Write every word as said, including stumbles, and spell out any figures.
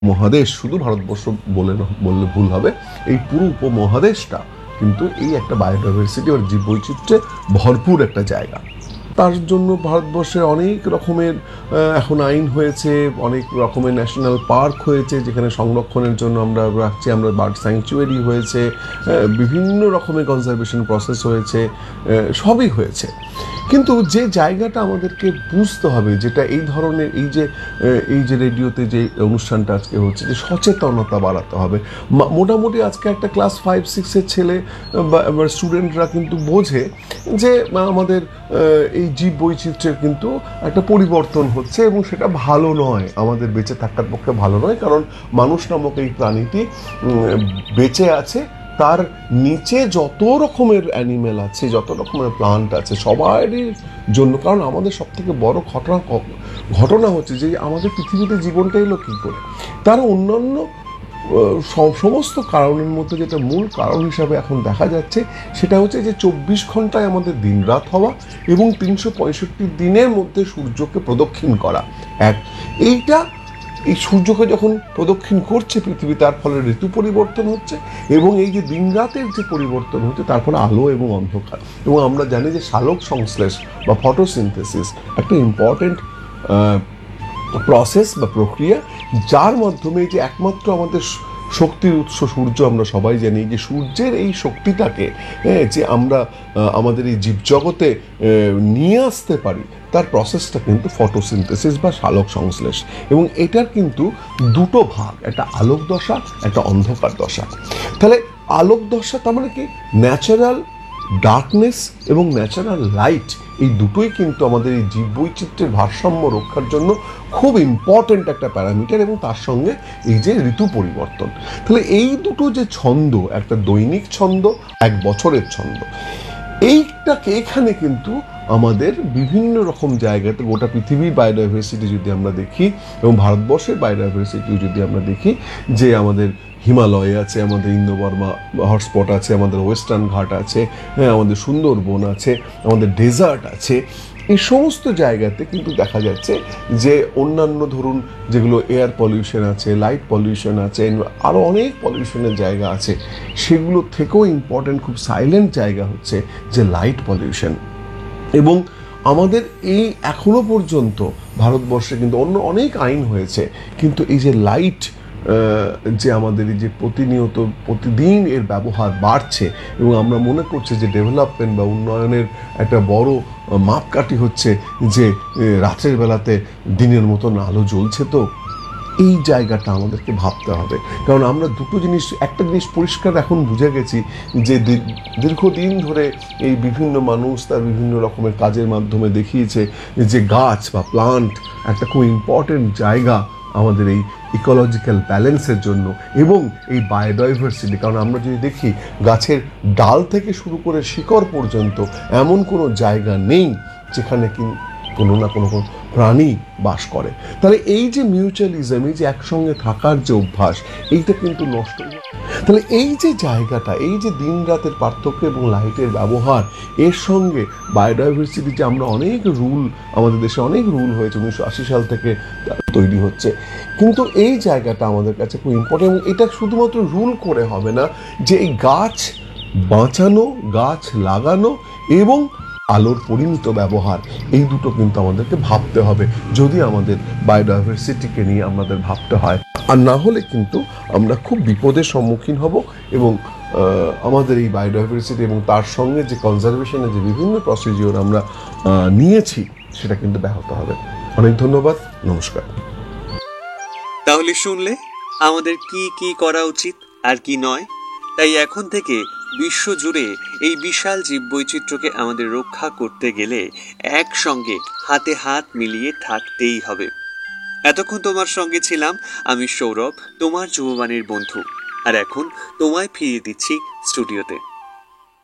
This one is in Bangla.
মহাদেশ, শুধু ভারতবর্ষ বলে বললে ভুল হবে, এই পুরো উপমহাদেশটা কিন্তু এই একটা বায়োডাইভার্সিটি আর জীব বৈচিত্র্যে ভরপুর একটা জায়গা। তার জন্য ভারতবর্ষে অনেক রকমের এখন আইন হয়েছে, অনেক রকমের ন্যাশনাল পার্ক হয়েছে যেখানে সংরক্ষণের জন্য আমরা রাখছি, আমরা বার্ড স্যাংচুয়ারি হয়েছে, বিভিন্ন রকমের কনজারভেশন প্রসেস হয়েছে, সবই হয়েছে। কিন্তু যে জায়গাটা আমাদেরকে বুঝতে হবে, যেটা এই ধরনের এই যে এই যে রেডিওতে যে অনুষ্ঠানটা আজকে হচ্ছে, যে সচেতনতা বাড়াতে হবে। মোটামুটি আজকে একটা ক্লাস ফাইভ সিক্সের ছেলে বা স্টুডেন্টরা কিন্তু বোঝে যে আমাদের এই জীব বৈচিত্র্যের কিন্তু একটা পরিবর্তন হচ্ছে এবং সেটা ভালো নয়, আমাদের বেঁচে থাকার পক্ষে ভালো নয়। কারণ মানুষ নামক এই প্রাণীটি বেঁচে আছে, তার নিচে যত রকমের অ্যানিমেল আছে, যত রকমের প্লান্ট আছে, সবারই জন্য। কারণ আমাদের সব থেকে বড় ঘটনা ঘটনা হচ্ছে যে আমাদের পৃথিবীতে জীবনটা এলো কী করে। তার অন্যান্য সমস্ত কারণের মধ্যে যেটা মূল কারণ হিসাবে এখন দেখা যাচ্ছে সেটা হচ্ছে যে চব্বিশ ঘন্টায় আমাদের দিন রাত হওয়া এবং তিনশো পঁয়ষট্টি দিনের মধ্যে সূর্যকে প্রদক্ষিণ করা। এক এইটা এই সূর্যকে যখন প্রদক্ষিণ করছে পৃথিবী, তার ফলে ঋতু পরিবর্তন হচ্ছে এবং এই যে দিন রাতের যে পরিবর্তন হচ্ছে তার ফলে আলো এবং অন্ধকার। এবং আমরা জানি যে সালোক সংশ্লেষ বা ফটোসিনথেসিস একটা ইম্পর্টেন্ট প্রসেস বা প্রক্রিয়া, যার মাধ্যমে যে একমাত্র আমাদের শক্তির উৎস সূর্য, আমরা সবাই জানি যে সূর্যের এই শক্তিটাকে যে আমরা আমাদের এই জীবজগতে নিয়ে আসতে পারি, তার প্রসেসটা কিন্তু ফটোসিনথেসিস বা সালোক সংশ্লেষ। এবং এটার কিন্তু দুটো ভাগ, একটা আলোক দশা, একটা অন্ধকার দশা। তাহলে আলোক দশা তার মানে কি, ন্যাচারাল ডার্কনেস এবং ন্যাচারাল লাইট, এই দুটোই কিন্তু আমাদের এই জীববৈচিত্র্যের ভারসাম্য রক্ষার জন্য খুব ইম্পর্ট্যান্ট একটা প্যারামিটার। এবং তার সঙ্গে এই যে ঋতু পরিবর্তন, তাহলে এই দুটো যে ছন্দ, একটা দৈনিক ছন্দ, এক বছরের ছন্দ, এইটাকে এখানে কিন্তু আমাদের বিভিন্ন রকম জায়গাতে গোটা পৃথিবীর বায়োডাইভার্সিটি যদি আমরা দেখি এবং ভারতবর্ষের বায়োডাইভার্সিটিও যদি আমরা দেখি, যে আমাদের হিমালয় আছে, আমাদের ইন্দোবর্মা হটস্পট আছে, আমাদের ওয়েস্টার্ন ঘাট আছে, হ্যাঁ, আমাদের সুন্দরবন আছে, আমাদের ডেজার্ট আছে, এই সমস্ত জায়গাতে কিন্তু দেখা যাচ্ছে যে অন্যান্য ধরুন যেগুলো এয়ার পলিউশন আছে, লাইট পলিউশন আছে, আরও অনেক পলিউশনের জায়গা আছে, সেগুলো থেকেও ইম্পর্টেন্ট খুব সাইলেন্ট জায়গা হচ্ছে যে লাইট পলিউশন। এবং আমাদের এই এখনো পর্যন্ত ভারতবর্ষে কিন্তু অন্য অনেক আইন হয়েছে, কিন্তু এই যে লাইট যে আমাদের এই যে প্রতিনিয়ত প্রতিদিন এর ব্যবহার বাড়ছে এবং আমরা মনে করছি যে ডেভেলপমেন্ট বা উন্নয়নের একটা বড় মাপকাঠি হচ্ছে যে রাতের বেলাতে দিনের মতন আলো জ্বলছে, তো এই জায়গাটা আমাদেরকে ভাবতে হবে। কারণ আমরা দুটো জিনিস, একটা জিনিস পরিষ্কার এখন বুঝে গেছি যে দীর্ঘদিন ধরে এই বিভিন্ন মানুষ তার বিভিন্ন রকমের কাজের মাধ্যমে দেখিয়েছে যে গাছ বা প্লান্ট একটা খুব ইম্পর্টেন্ট জায়গা আমাদের এই ইকোলজিক্যাল ব্যালেন্সের জন্য এবং এই বায়োডাইভার্সিটি। কারণ আমরা যদি দেখি গাছের ডাল থেকে শুরু করে শিকড় পর্যন্ত এমন কোনো জায়গা নেই যেখানে কি কোনো না কোনো কোনো প্রাণী বাস করে। তাহলে এই যে মিউচুয়ালিজম, এই যে একসঙ্গে থাকার যে অভ্যাস, এইটা কিন্তু নষ্ট হয়ে যায়। তাহলে এই যে জায়গাটা, এই যে দিন রাতের পার্থক্য এবং লাইটের ব্যবহার, এর সঙ্গে বায়োডাইভার্সিটি যে আমরা অনেক রুল, আমাদের দেশে অনেক রুল হয়েছে, উনিশশো আশি সাল থেকে তৈরি হচ্ছে, কিন্তু এই জায়গাটা আমাদের কাছে খুব ইম্পর্টেন্ট। এবং এটা শুধুমাত্র রুল করে হবে না, যে এই গাছ বাঁচানো, গাছ লাগানো এবং আলোর পরিমিত ব্যবহার, এই দুটো কিন্তু আমাদেরকে ভাবতে হবে যদি আমাদের বায়োডাইভার্সিটিকে নিয়ে আমাদের ভাবতে হয়। আর না হলে কিন্তু আমরা খুব বিপদের সম্মুখীন হব এবং আমাদের এই বায়োডাইভার্সিটি এবং তার সঙ্গে যে কনজারভেশনের যে বিভিন্ন প্রসিডিওর আমরা নিয়েছি সেটা কিন্তু ব্যাহত হবে। অনেক ধন্যবাদ, নমস্কার। তাহলে শুনলে আমাদের কি কি করা উচিত আর কি নয়। তাই এখন থেকে বিশ্ব জুড়ে এই বিশাল জীববৈচিত্র্যকে আমাদের রক্ষা করতে গেলে একসঙ্গে হাতে হাত মিলিয়ে থাকতেই হবে। এতক্ষণ তোমার সঙ্গে ছিলাম আমি সৌরভ, তোমার যুববাণীর বন্ধু। আর এখন তোমায় ফিরিয়ে দিচ্ছি স্টুডিওতে।